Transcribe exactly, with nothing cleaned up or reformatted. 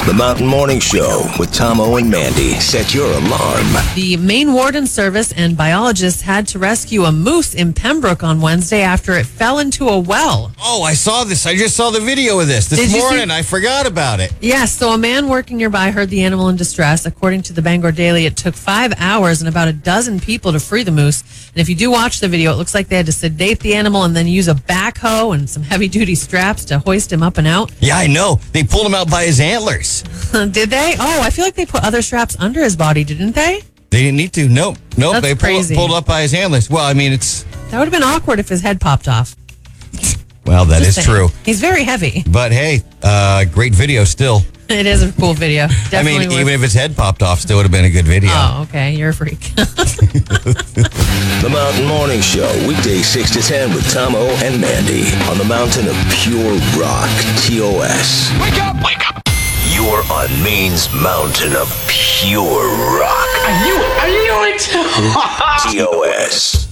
The Mountain Morning Show with Tomo and Mandy. Set your alarm. The Maine Warden Service and biologists had to rescue a moose in Pembroke on Wednesday after it fell into a well. Oh, I saw this. I just saw the video of this this Did you morning. see- I forgot about it. Yes, so a man working nearby heard the animal in distress. According to the Bangor Daily, it took five hours and about a dozen people to free the moose. And if you do watch the video, it looks like they had to sedate the animal and then use a backhoe and some heavy-duty straps to hoist him up and out. Yeah, I know. They pulled him out by his antlers. Did they? Oh, I feel like they put other straps under his body, didn't they? They didn't need to. Nope. Nope. That's they pulled, crazy. pulled up by his antlers. Well, I mean, it's... That would have been awkward if his head popped off. Well, that Just is saying. true. He's very heavy. But hey, uh, great video still. It is a cool video. Definitely I mean, worth- even if his head popped off, still would have been a good video. Oh, okay. You're a freak. The Mountain Morning Show, weekdays six to ten with Tomo and Mandy on the mountain of pure rock, T O S. Wake up! Wake up! You're on Maine's mountain of pure rock, I knew it! I knew it! T O S.